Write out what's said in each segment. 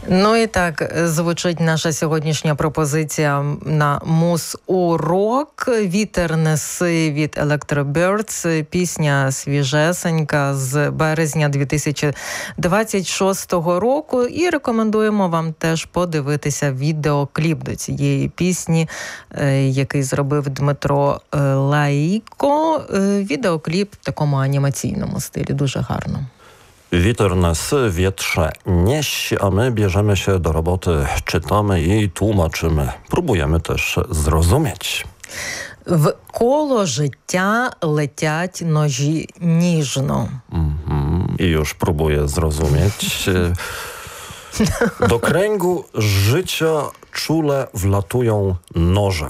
Ну і так звучить наша сьогоднішня пропозиція на муз-урок. «Вітер неси» від Electro-Birds. Пісня свіжесенька з березня 2026 року. І рекомендуємо вам теж подивитися відеокліп до цієї пісні, який зробив Дмитро Лаїко. Відеокліп в такому анімаційному стилі. Дуже гарно. Witer nas wietrze nieś, a my bierzemy się do roboty, czytamy i tłumaczymy. Próbujemy też zrozumieć. В коло життя летять ножі ніжно. I już próbuję zrozumieć. Do kręgu życia czule wlatują noże.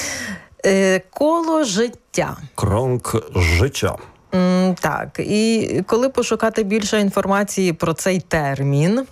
Коло життя. Krąg życia. Так, і коли пошукати більше інформації про цей термін,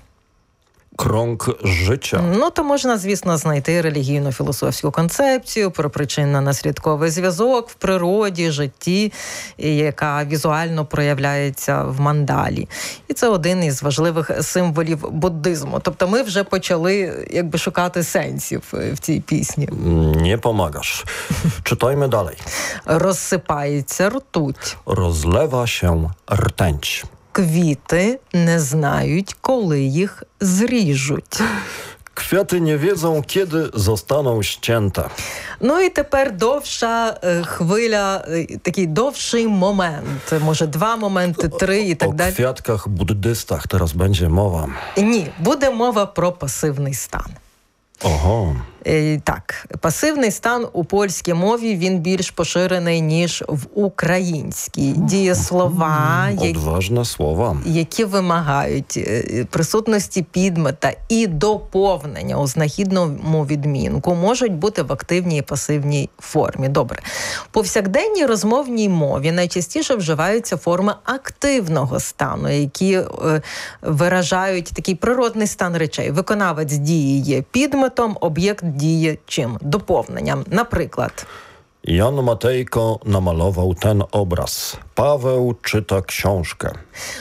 Krąg życia. то можна, звісно, знайти релігійно-філософську концепцію про причинно-наслідковий зв'язок в природі, житті, яка візуально проявляється в мандалі. І це один із важливих символів буддизму. Тобто ми вже почали шукати сенсів в цій пісні. Nie pomagasz. Czytajmy dalej. Розсипається ртуть. Rozlewa się rtęć. Квіти не знають, коли їх зріжуть. Kwiaty nie wiedzą, kiedy zostaną ścięte. Ну і тепер довша хвиля, такий довший момент. Може, 2 моменти, 3 і так далі. O kwiatkach buddystach teraz będzie mowa. Ні, буде мова про пасивний стан. Oho. Так, пасивний стан у польській мові, він більш поширений, ніж в українській. Дієслова, Odważne słowa. які вимагають присутності підмета і доповнення у знахідному відмінку, можуть бути в активній і пасивній формі. Добре. В повсякденній розмовній мові найчастіше вживаються форми активного стану, які виражають такий природний стан речей. Виконавець дії є підметом, об'єкт діє чим? Доповненням. Наприклад, Jan Matejko namalował ten obraz. Paweł czyta książkę.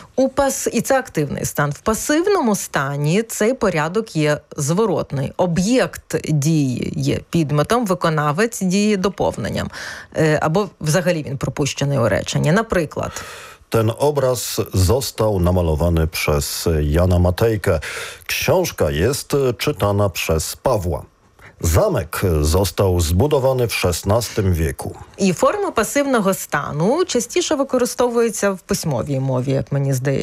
І це активний стан. В пасивному стані цей порядок є зворотний. Об'єкт дії є підметом, виконавець діє доповненням. Або взагалі він пропущений у реченні. Наприклад, Ten obraz został namalowany przez Jana Matejkę. Książka jest czytana przez Pawła. Zamek został zbudowany w XVI wieku. І форма пасивного стану частіше використовується в письмовій мові, як мені здається.